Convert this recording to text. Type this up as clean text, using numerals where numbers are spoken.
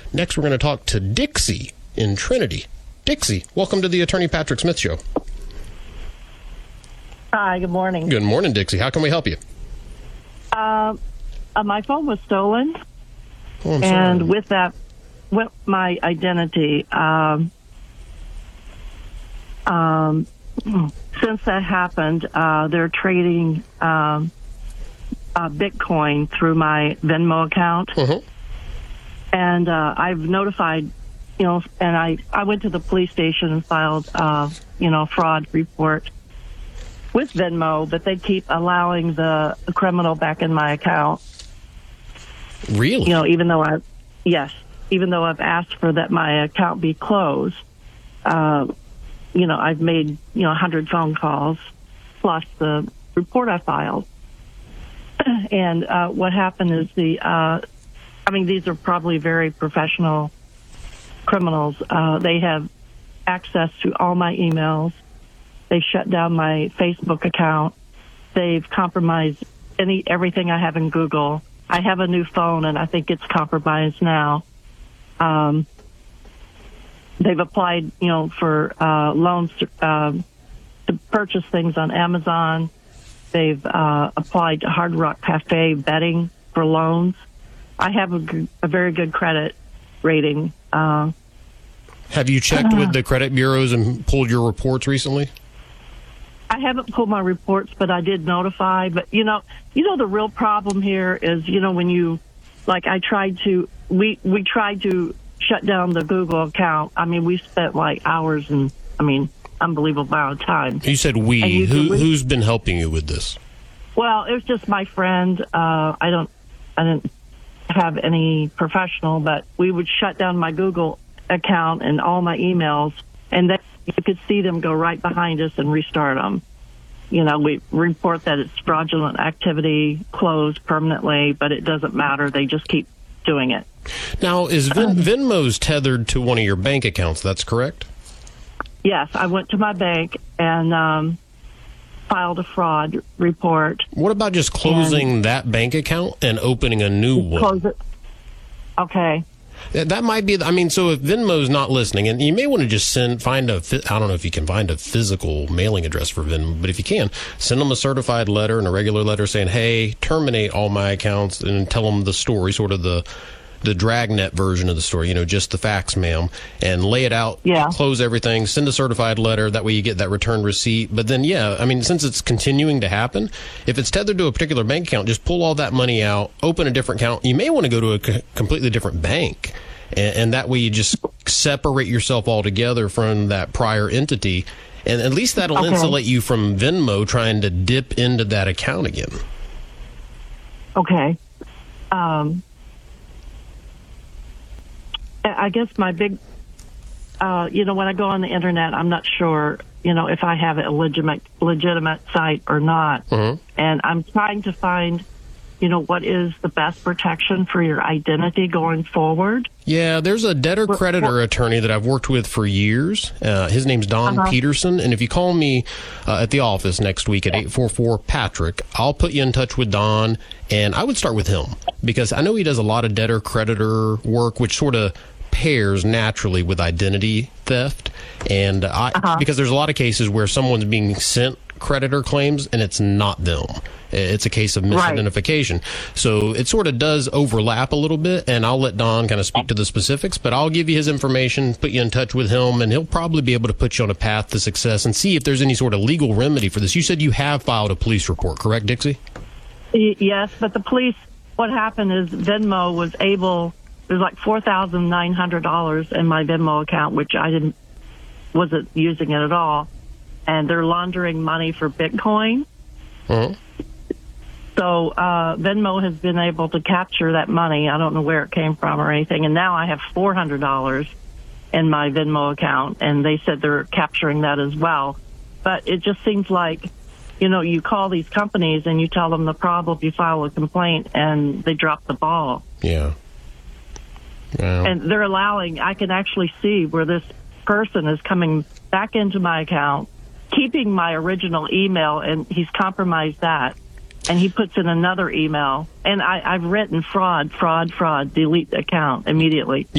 Next, we're going to talk to Dixie in Trinity. Dixie, welcome to the Attorney Patrick Smith Show. Hi, good morning. Good morning, Dixie. How can we help you? My phone was stolen, Oh, I'm and sorry. with that, with my identity, since that happened, they're trading Bitcoin through my Venmo account, and I've notified, and I went to the police station and filed, fraud report with Venmo, but they keep allowing the criminal back in my account. Really? Even though I've asked for that my account be closed, I've made, 100 phone calls plus the report I filed. And what happened is these are probably very professional criminals. They have access to all my emails. They shut down my Facebook account. They've compromised everything I have in Google. I have a new phone, and I think it's compromised now. They've applied, for loans to purchase things on Amazon. They've applied to Hard Rock Cafe betting for loans. I have a very good credit rating. Have you checked with the credit bureaus and pulled your reports recently? I haven't pulled my reports, but I did notify. But, the real problem here is, when you, we tried to shut down the Google account. I mean, we spent hours and, unbelievable amount of time. You said we. Who's been helping you with this? Well, it was just my friend. I didn't have any professional, but we would shut down my Google account and all my emails, and then you could see them go right behind us and restart them. We report that it's fraudulent activity, closed permanently, but it doesn't matter. They just keep doing it. Now, is Venmo's tethered to one of your bank accounts? That's correct? Yes, I went to my bank and filed a fraud report. What about just closing that bank account and opening a new one? Close it. Okay. That might be, so if Venmo's not listening, and you may want to just I don't know if you can find a physical mailing address for Venmo, but if you can, send them a certified letter and a regular letter saying, hey, terminate all my accounts, and tell them the story, sort of the dragnet version of the story, just the facts, ma'am, and lay it out, close everything, send a certified letter, that way you get that return receipt. But then, since it's continuing to happen, if it's tethered to a particular bank account, just pull all that money out, open a different account. You may want to go to a completely different bank, and that way you just separate yourself altogether from that prior entity, and at least that'll insulate you from Venmo trying to dip into that account again. Okay. I guess my big, when I go on the internet, I'm not sure, if I have a legitimate site or not. And I'm trying to find, what is the best protection for your identity going forward. Yeah, there's a debtor-creditor attorney that I've worked with for years. His name's Don Peterson, and if you call me at the office next week at 844-PATRICK, I'll put you in touch with Don, and I would start with him, because I know he does a lot of debtor-creditor work, which sort of pairs naturally with identity theft, and because there's a lot of cases where someone's being sent creditor claims and it's not them. It's a case of misidentification. Right. So it sort of does overlap a little bit, and I'll let Don kind of speak to the specifics, but I'll give you his information, put you in touch with him, and he'll probably be able to put you on a path to success and see if there's any sort of legal remedy for this. You said you have filed a police report, correct, Dixie? Yes, but the police, what happened is Venmo was able, there's like $4,900 in my Venmo account, which I wasn't using it at all, and they're laundering money for Bitcoin. So Venmo has been able to capture that money. I don't know where it came from or anything. And now I have $400 in my Venmo account, and they said they're capturing that as well. But it just seems like, you call these companies and you tell them the problem, you file a complaint, and they drop the ball. Yeah. Wow. And they're I can actually see where this person is coming back into my account, keeping my original email, and he's compromised that. And he puts in another email, and I've written fraud, delete the account immediately.